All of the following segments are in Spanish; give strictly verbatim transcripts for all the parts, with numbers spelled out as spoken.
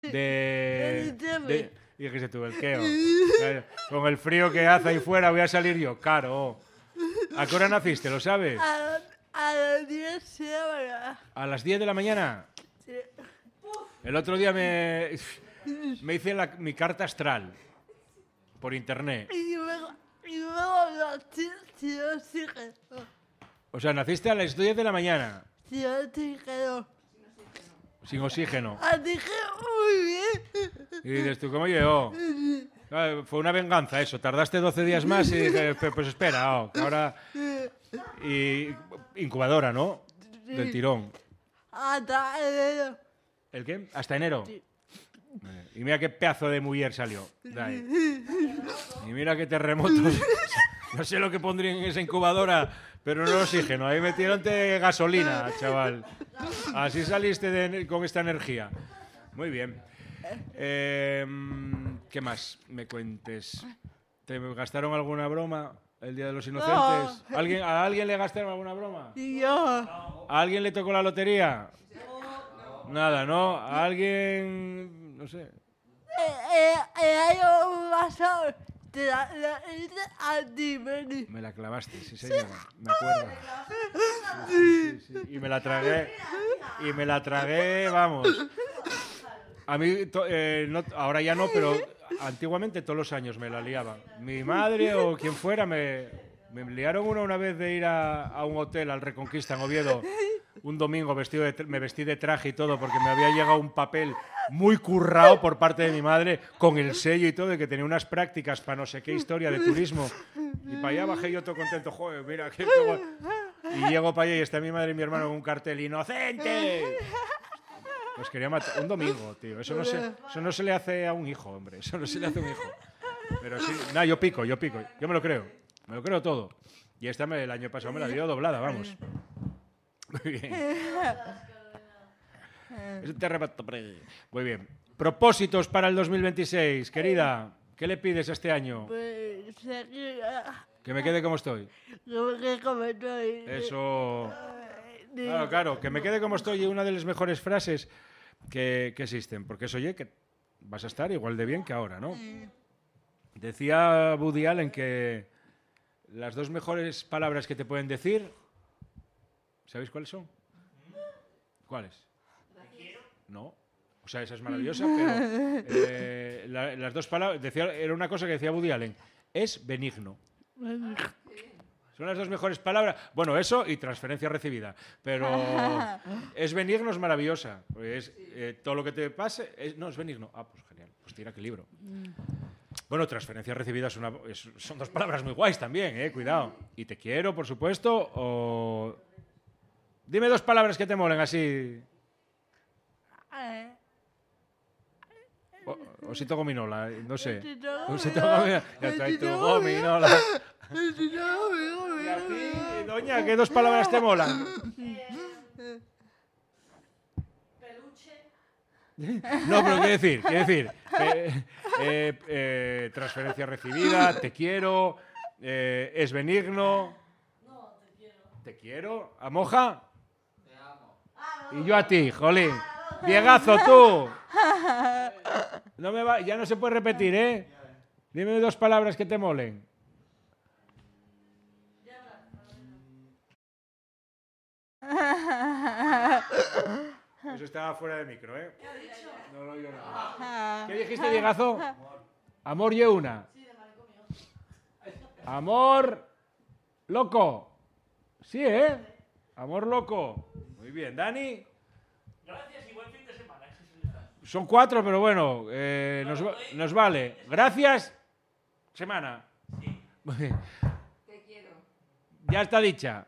De... de y dijiste tú, el queo. Con el frío que hace ahí fuera voy a salir yo, caro. ¿A qué hora naciste, lo sabes? A, a las diez de la mañana. ¿A las diez de la mañana? Sí. El otro día me, me hice la, mi carta astral por internet. Y luego, y luego nací sin oxígeno. O sea, naciste a las diez de la mañana. Sin oxígeno. Sin oxígeno. Así que muy bien. Y dices tú, ¿cómo llegó? Claro, fue una venganza eso. Tardaste doce días más y dije, pues espera, oh, que ahora... Y incubadora, ¿no? Del tirón. Hasta enero. ¿El qué? ¿Hasta enero? Sí. Y mira qué pedazo de mujer salió. De ahí. Y mira qué terremotos. No sé lo que pondría en esa incubadora, pero no oxígeno. Ahí metieronte gasolina, chaval. Así saliste de, con esta energía. Muy bien. Eh, ¿Qué más me cuentes? ¿Te gastaron alguna broma el Día de los Inocentes? No. ¿Alguien, ¿A alguien le gastaron alguna broma? Y yo. ¿A alguien le tocó la lotería? Nada, ¿no? ¿A alguien...? No sé. Eh, eh, El año pasado te la, la hice a ti, Benny. Me la clavaste, sí señora, me acuerdo. Sí, sí, sí. Y me la tragué, y me la tragué, vamos. A mí, to- eh, no- ahora ya no, pero antiguamente todos los años me la liaban. Mi madre o quien fuera me, me liaron una una vez de ir a, a un hotel, al Reconquista, en Oviedo, un domingo vestido de, tra- me vestí de traje y todo porque me había llegado un papel muy currado por parte de mi madre con el sello y todo de que tenía unas prácticas para no sé qué historia de turismo. Y para allá bajé yo todo contento, joder, mira, qué, qué guay. Y llego para allá y está mi madre y mi hermano con un cartel, ¡inocente! Pues quería matar. Un domingo, tío. Eso no, se, eso no se le hace a un hijo, hombre. Eso no se le hace a un hijo. Pero sí, nada, yo pico, yo pico. Yo me lo creo. Me lo creo todo. Y esta me, el año pasado me la dio doblada, vamos. Muy bien. Es un terremoto. Muy bien. Propósitos para el dos mil veintiséis, querida. ¿Qué le pides este año? Pues seguir. ah, Que me quede como estoy. Como que comentó. Eso. Claro, claro. Que me quede como estoy es una de las mejores frases que, que existen. Porque eso, oye, que vas a estar igual de bien que ahora, ¿no? Decía Woody Allen que las dos mejores palabras que te pueden decir, ¿sabéis cuáles son? ¿Cuáles? No. O sea, esa es maravillosa, pero eh, la- las dos palabras, decía, era una cosa que decía Woody Allen, es benigno. Son las dos mejores palabras. Bueno, eso y transferencia recibida. Pero es benigno, es maravillosa. Es, eh, todo lo que te pase, es- no, es benigno. Ah, pues genial. Pues tira, qué libro. Bueno, transferencia recibida es una, es- son dos palabras muy guays también, eh, cuidado. Y te quiero, por supuesto, o... Dime dos palabras que te molen así. Eh, O- Osito gominola, eh, no sé. Osito Osito gominola. gominola. Ya traes tu Osito gominola. no, Y a ti, doña, ¿qué dos palabras te molan? No, pero quiero decir, quiero decir, eh, eh, eh, transferencia recibida, te quiero, eh, es benigno. No, te quiero. ¿Te quiero? ¿A Moja? Te amo. Y yo a ti, jolín. Diegazo, tú. No me va, ya no se puede repetir, ¿eh? Dime dos palabras que te molen. Eso estaba fuera de micro, ¿eh? No lo oigo nada. ¿Qué dijiste, Diegazo? Amor y una. Amor loco. Sí, ¿eh? Amor loco. Muy bien. ¿Dani? Gracias y buen fin de semana. Son cuatro, pero bueno, eh, nos, va- nos vale. Gracias. Semana. Muy bien. Te quiero. Ya está dicha.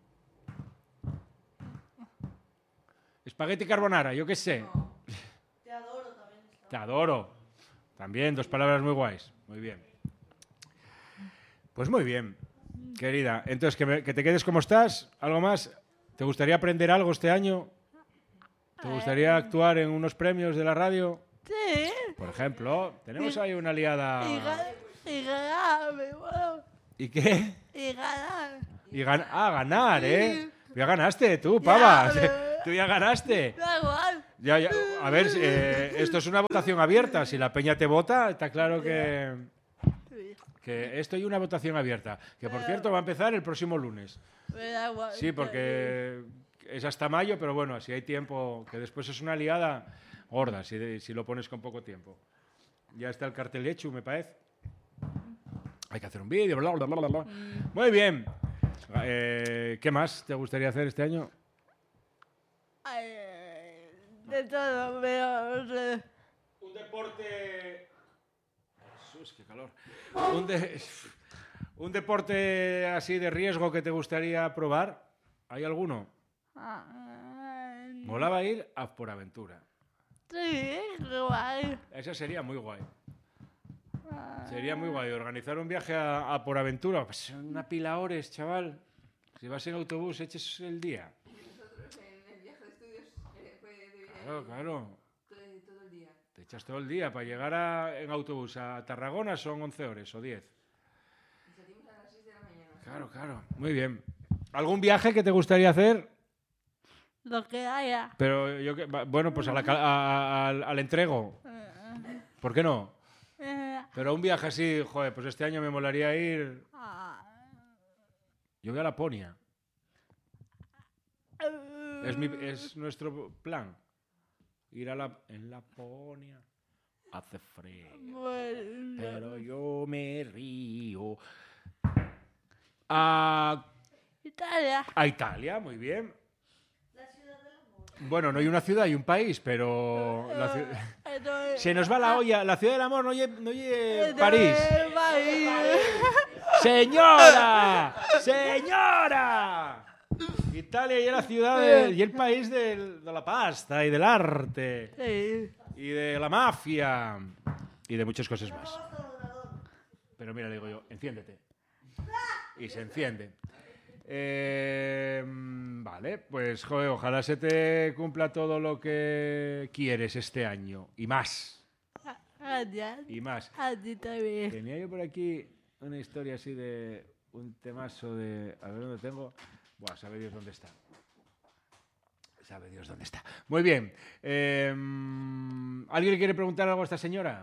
Espagueti carbonara, yo qué sé. Te adoro también. Te adoro. También, dos palabras muy guays. Muy bien. Pues muy bien, querida. Entonces, que, me- que te quedes como estás. ¿Algo más? ¿Te gustaría aprender algo este año? ¿Te gustaría actuar en unos premios de la radio? Sí. Por ejemplo, tenemos ahí una liada... Y ganar. Y ganar, me muero. ¿Y qué? Y ganar. Y gan- ah, ganar, ¿eh? Ya ganaste tú, pava. Ya, pero- Tú ya ganaste. Da igual. Ya, ya. A ver, eh, esto es una votación abierta. Si la peña te vota, está claro que, que esto hay una votación abierta. Que, por cierto, va a empezar el próximo lunes. Me da igual. Sí, porque es hasta mayo, pero bueno, si hay tiempo, que después es una liada gorda, si, si lo pones con poco tiempo. Ya está el cartel hecho, me parece. Hay que hacer un vídeo, bla, bla, bla, bla, bla. Muy bien. Eh, ¿Qué más te gustaría hacer este año? Ay, de todo, pero no sé. Un deporte... Jesús, qué calor. Un, de... un deporte así de riesgo que te gustaría probar. ¿Hay alguno? Ah, Molaba ir a Por Aventura. sí, qué guay. Esa sería muy guay. Sería muy guay organizar un viaje a, a Por Aventura. Pues una pila de horas, chaval. Si vas en autobús, eches el día. Nosotros en el viaje de estudios eh, fue de viaje Claro, claro. todo, todo el día. Te echas todo el día. Para llegar a- en autobús a Tarragona son once horas o diez. Y salimos a las seis de la mañana. Claro, claro. Muy bien. ¿Algún viaje que te gustaría hacer? Lo que haya. Pero yo que... va- Bueno, pues a la ca- a- a- al, al entrego. ¿Por qué no? Eh, Pero un viaje así, joder, pues este año me molaría ir... ah, Yo voy a Laponia. eh, Es, mi, es nuestro plan. Ir a la, en Laponia. Hace frío. bueno, Pero yo me río. A, Italia. a Italia, muy bien. La ciudad del amor. Bueno, no hay una ciudad, hay un país, pero... la ci- Entonces, Se nos va la olla. La ciudad del amor no oye, no oye entonces, París. París. ¡Señora! ¡Señora! Italia y la ciudad de- y el país del- de la pasta y del arte Sí. y de la mafia y de muchas cosas más. Pero mira, le digo yo, enciéndete. Y se enciende. Eh, vale, pues joder, ojalá se te cumpla todo lo que quieres este año y más. Gracias. Y más. A ti también. Tenía yo por aquí una historia así de un temazo de... A ver dónde tengo. Buah, sabe Dios dónde está. Sabe Dios dónde está. Muy bien. Eh, ¿Alguien le quiere preguntar algo a esta señora?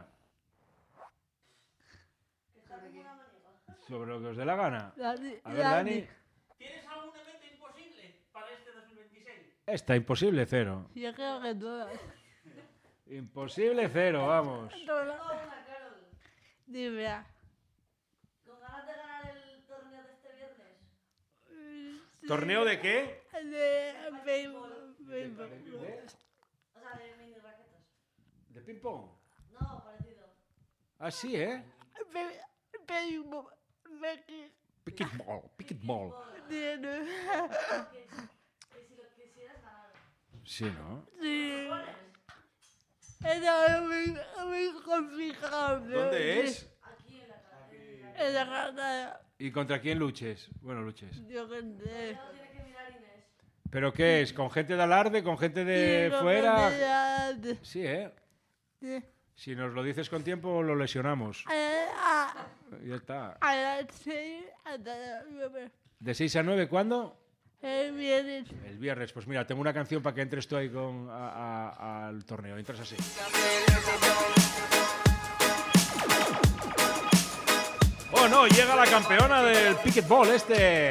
Sobre lo que os dé la gana. Dani, A ver, Dani. ¿Tienes alguna meta imposible para este dos mil veintiséis? Está imposible cero. Yo creo que todas. Imposible cero, vamos. Todas. Hola, Carol. Dime. ¿Con ganas de ganar el torneo de este viernes? ¿Torneo de qué? De béisbol. béisbol. O sea, de mini raquetas. ¿De ping-pong? No, parecido. Ah, sí, ¿eh? Bé- Béisbol. Béisbol. Picketball, picketball. Tiene. Que, que si lo quisieras ganar. Sí, ¿no? Sí. Eso es muy, muy complicado. ¿no? ¿Dónde es? Aquí en la cara. En la casa. ¿Y contra quién luches? Bueno, luches. Yo qué sé. No tiene que mirar Inés. ¿Pero qué es? ¿Con gente de alarde? ¿Con gente de Sí, lo fuera? que sea- Sí, ¿eh? Sí. Si nos lo dices con tiempo, lo lesionamos. A, a, Ya está. a las seis hasta las nueve. ¿De seis a nueve cuándo? El viernes. El viernes. Pues mira, tengo una canción para que entres tú ahí con, a- a- al torneo. Entras así. ¡Oh, no! Llega la campeona del picketball este.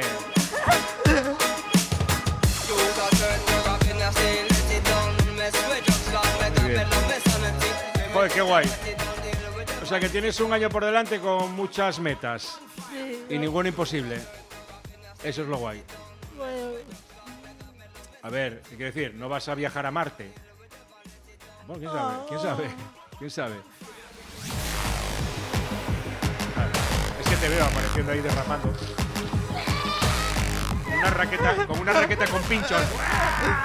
Muy bien. Joder, qué guay. O sea que tienes un año por delante con muchas metas Sí. y ninguna imposible. Eso es lo guay. Bueno, A ver, ¿qué quiere decir? No vas a viajar a Marte. Bueno, quién sabe, quién sabe, quién sabe. Vale. Es que te veo apareciendo ahí derrapando. Con una raqueta, con una raqueta con pinchos.